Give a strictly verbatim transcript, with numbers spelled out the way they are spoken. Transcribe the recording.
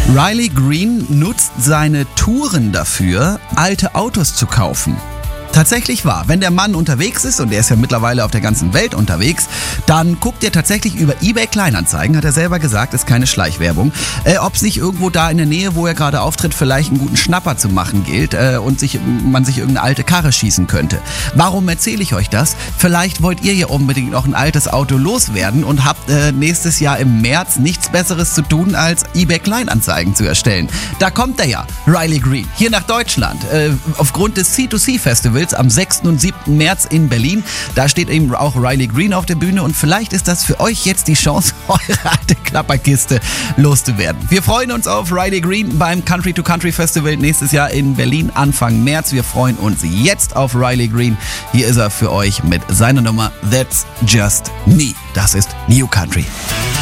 Riley Green nutzt seine Touren dafür, alte Autos zu kaufen. Tatsächlich wahr, wenn der Mann unterwegs ist, und er ist ja mittlerweile auf der ganzen Welt unterwegs, dann guckt er tatsächlich über eBay Kleinanzeigen, hat er selber gesagt, ist keine Schleichwerbung, äh, ob sich irgendwo da in der Nähe, wo er gerade auftritt, vielleicht einen guten Schnapper zu machen gilt äh, und sich, man sich irgendeine alte Karre schießen könnte. Warum erzähle ich euch das? Vielleicht wollt ihr ja unbedingt noch ein altes Auto loswerden und habt äh, nächstes Jahr im März nichts Besseres zu tun, als eBay Kleinanzeigen zu erstellen. Da kommt er ja, Riley Green, hier nach Deutschland, äh, aufgrund des C zwei C Festivals am sechsten und siebten März in Berlin. Da steht eben auch Riley Green auf der Bühne und vielleicht ist das für euch jetzt die Chance, eure alte Klapperkiste loszuwerden. Wir freuen uns auf Riley Green beim Country to Country Festival nächstes Jahr in Berlin Anfang März. Wir freuen uns jetzt auf Riley Green. Hier ist er für euch mit seiner Nummer That's Just Me. Das ist New Country.